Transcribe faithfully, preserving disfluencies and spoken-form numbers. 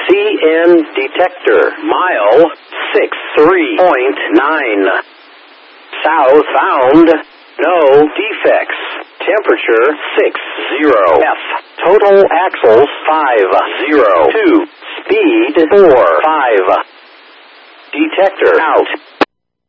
C N detector. Mile six three point nine. Southbound. No defects. Temperature six zero F. Total axles five zero two. Speed four five. Detector out.